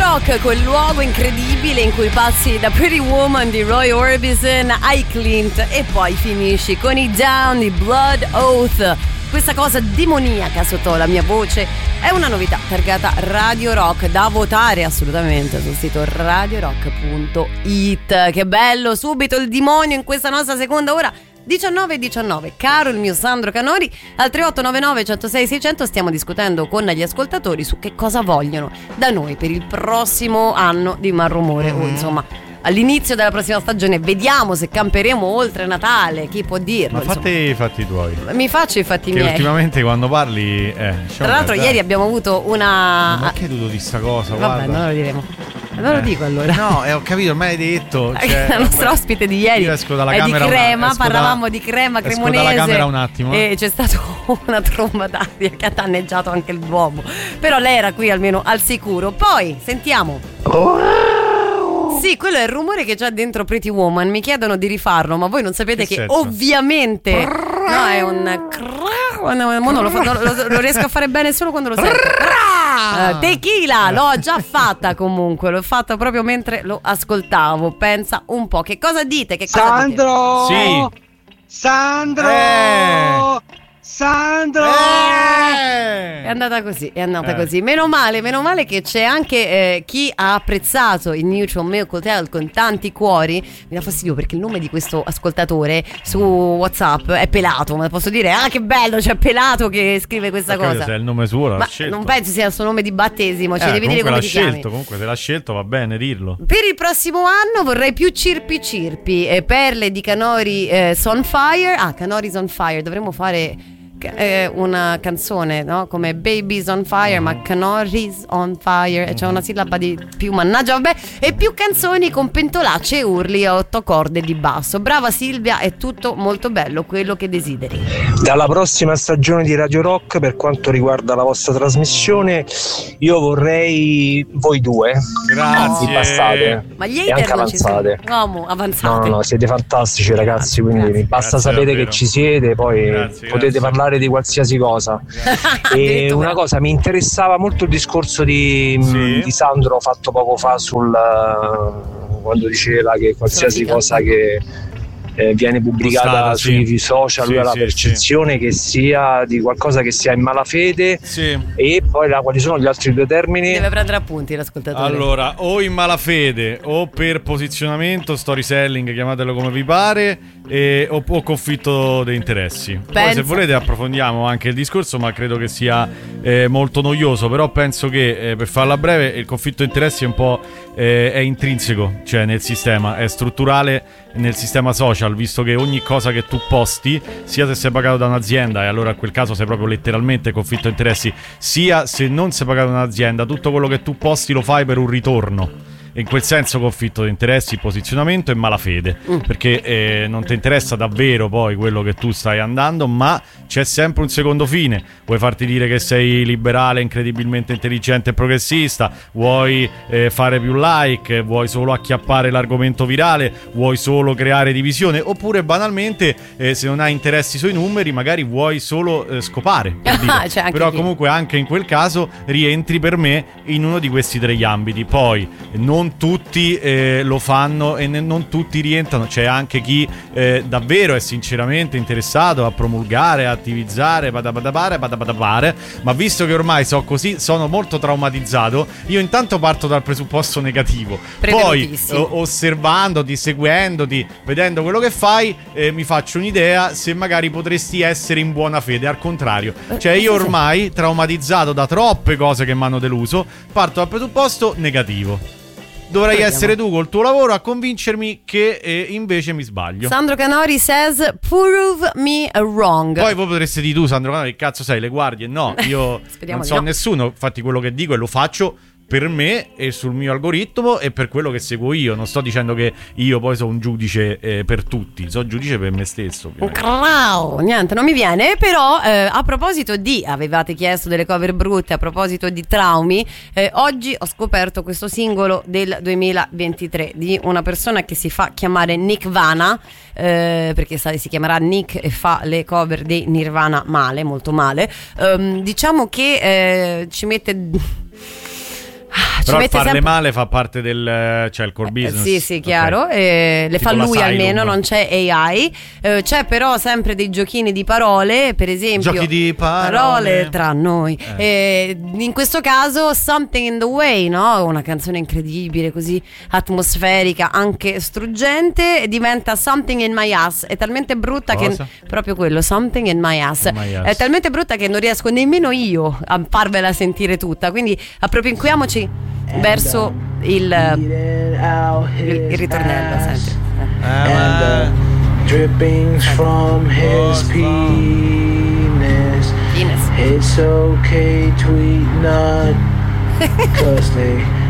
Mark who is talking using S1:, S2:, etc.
S1: Rock, quel luogo incredibile in cui passi da Pretty Woman di Roy Orbison ai Clint e poi finisci con i Down di Blood Oath. Questa cosa demoniaca sotto la mia voce è una novità targata Radio Rock, da votare assolutamente sul sito radiorock.it. Che bello, subito il demonio in questa nostra seconda ora. 19:19, caro il mio Sandro Canori, al 3899 106 600 stiamo discutendo con gli ascoltatori su che cosa vogliono da noi per il prossimo anno di Malrumore, o insomma all'inizio della prossima stagione. Vediamo se camperemo oltre Natale, chi può dirlo.
S2: Ma fatti i fatti tuoi.
S1: Mi faccio i fatti
S2: che
S1: miei.
S2: Ultimamente quando parli
S1: tra l'altro ieri abbiamo avuto una...
S2: Ma che hai dovuto di sta cosa?
S1: Vabbè, non lo diremo. Non lo dico allora.
S2: No, ho capito, me l'hai detto.
S1: La nostra ospite di ieri
S2: io esco dalla
S1: è
S2: camera
S1: di crema, parlavamo di crema cremonese.
S2: Esco dalla camera un attimo.
S1: E c'è stata una tromba d'aria che ha danneggiato anche il Duomo. Però lei era qui almeno al sicuro. Poi sentiamo. Sì, quello è il rumore che c'è dentro Pretty Woman. Mi chiedono di rifarlo, ma voi non sapete che ovviamente no, è un non lo riesco a fare bene solo quando lo sento. Tequila, l'ho già fatta comunque, l'ho fatta proprio mentre lo ascoltavo. Pensa un po', che cosa dite? Che cosa
S3: Sandro!
S1: dite?
S2: Sì.
S3: Sandro! Sandro!
S1: È andata così. Meno male che c'è anche chi ha apprezzato il Neutral Milk Hotel con tanti cuori. Mi dà fastidio perché il nome di questo ascoltatore su WhatsApp è Pelato, ma posso dire che bello, c'è Pelato che scrive questa cosa.
S2: Se è il nome suo l'ha
S1: ma
S2: scelto.
S1: Non penso sia il suo nome di battesimo, ci devi dire come ti chiami.
S2: Comunque se l'ha scelto va bene dirlo.
S1: Per il prossimo anno vorrei più cirpi perle di Canori on Fire. Canoris on Fire, dovremmo fare una canzone, no? Come Babies on Fire, ma Canoris on Fire, c'è una sillaba di più, mannaggia, vabbè. E più canzoni con pentolacce e urli a 8 corde di basso. Brava Silvia, è tutto molto bello, quello che desideri.
S4: Dalla prossima stagione di Radio Rock, per quanto riguarda la vostra trasmissione, io vorrei voi due.
S2: Grazie.
S4: Passate.
S1: Ma gli
S4: e anche
S1: hater non ci sono.
S4: avanzate.
S1: Avanzate.
S4: No, siete fantastici ragazzi, quindi mi basta sapere
S2: davvero.
S4: che ci siete, poi potete parlare di qualsiasi cosa. E una cosa, mi interessava molto il discorso di Sandro fatto poco fa quando diceva che qualsiasi cosa che viene pubblicata sui social, lui ha la percezione che sia di qualcosa che sia in malafede. E poi quali sono gli altri due termini?
S1: Deve prendere appunti l'ascoltatore.
S2: Allora, o in malafede o per posizionamento, story selling, chiamatelo come vi pare, o conflitto di interessi. Poi se volete approfondiamo anche il discorso, ma credo che sia molto noioso. Però penso che per farla breve il conflitto di interessi è un po' è intrinseco, cioè nel sistema, è strutturale nel sistema social, visto che ogni cosa che tu posti, sia se sei pagato da un'azienda, e allora in quel caso sei proprio letteralmente conflitto di interessi, sia se non sei pagato da un'azienda, tutto quello che tu posti lo fai per un ritorno. In quel senso conflitto di interessi, posizionamento e malafede, perché non ti interessa davvero poi quello che tu stai andando, ma c'è sempre un secondo fine. Vuoi farti dire che sei liberale, incredibilmente intelligente e progressista, vuoi fare più like, vuoi solo acchiappare l'argomento virale, vuoi solo creare divisione, oppure banalmente se non hai interessi sui numeri magari vuoi solo scopare, per dire. Però comunque anche in quel caso rientri per me in uno di questi tre ambiti. Poi non tutti lo fanno e non tutti rientrano. C'è anche chi davvero è sinceramente interessato a promulgare, a attivizzare, ma visto che ormai sono molto traumatizzato, io intanto parto dal presupposto negativo, poi osservandoti, seguendoti, vedendo quello che fai, mi faccio un'idea se magari potresti essere in buona fede. Al contrario, cioè io ormai traumatizzato da troppe cose che mi hanno deluso, parto dal presupposto negativo. Dovrai essere tu col tuo lavoro a convincermi che invece mi sbaglio.
S1: Sandro Canori says prove me wrong.
S2: Poi voi potreste dire tu, Sandro Canori, che cazzo sei, le guardie? No, io non so nessuno, infatti quello che dico e lo faccio per me e sul mio algoritmo e per quello che seguo io. Non sto dicendo che io poi sono un giudice per tutti, sono giudice per me stesso.
S1: Niente, non mi viene. Però a proposito di, avevate chiesto delle cover brutte, a proposito di traumi, oggi ho scoperto questo singolo del 2023 di una persona che si fa chiamare Nick Vana, perché si chiamerà Nick e fa le cover dei Nirvana male, molto male. Diciamo che ci mette
S2: Però farle male fa parte del cioè il core business.
S1: Sì, chiaro. Le
S2: tipo
S1: fa lui
S2: l'Asylum.
S1: almeno, non c'è AI. C'è però sempre dei giochini di parole, per esempio.
S2: Giochi di parole
S1: tra noi. In questo caso Something in the Way, no? Una canzone incredibile, così atmosferica, anche struggente, diventa Something in My Ass. È talmente brutta che proprio quello, Something in My Ass. È talmente brutta che non riesco nemmeno io a farvela sentire tutta, quindi appropinquiamoci verso il ritornello. Senti.
S5: Dripping from his penis. It's okay, tweet not, 'cause they